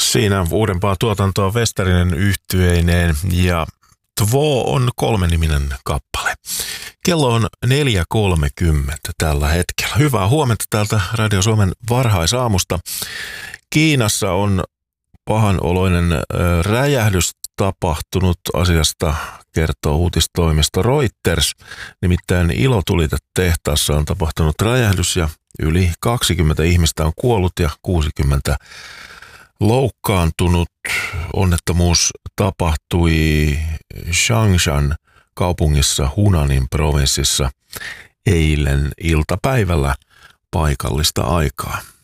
Siinä uudempaa tuotantoa Westerinen yhtyeineen ja Två on 3-niminen kappale. Kello on 4.30 tällä hetkellä. Hyvää huomenta täältä Radio Suomen varhaisaamusta. Kiinassa on pahanoloinen räjähdys tapahtunut. Asiasta kertoo uutistoimisto Reuters. Nimittäin Ilotulite-tehtaassa on tapahtunut räjähdys ja yli 20 ihmistä on kuollut ja 60 loukkaantunut. Onnettomuus tapahtui Changshan kaupungissa Hunanin provinssissa eilen iltapäivällä paikallista aikaa.